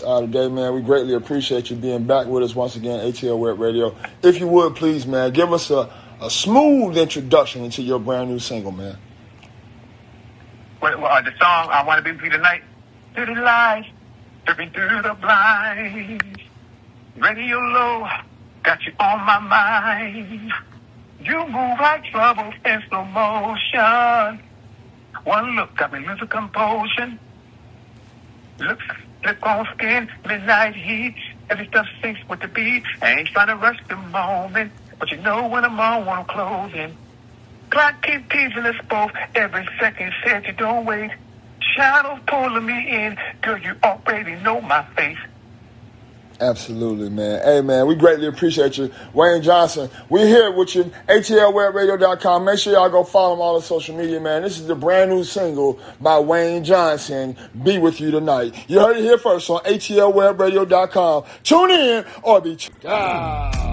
today, man. We greatly appreciate you being back with us once again, ATL Web Radio. If you would, please, man, give us a smooth introduction into your brand new single, man. The song I Want to Be With You Tonight. Through the lights, dripping through the blinds. Radio low, got you on my mind. You move like trouble in slow motion. One look got me losing composure. Looks slip on skin, midnight heat. Every step syncs with the beat. I ain't trying to rush the moment, but you know when I'm on, when I'm closing. Clock keep teasing us both. Every second said you don't wait. Shadows pulling me in. Girl, you already know my face. Absolutely, man. Hey, man, we greatly appreciate you. Wayne Johnson, we're here with you. ATLWebRadio.com. Make sure y'all go follow him on all the social media, man. This is the brand new single by Wayne Johnson, Be With You Tonight. You heard it here first on ATLWebRadio.com. Tune in or be...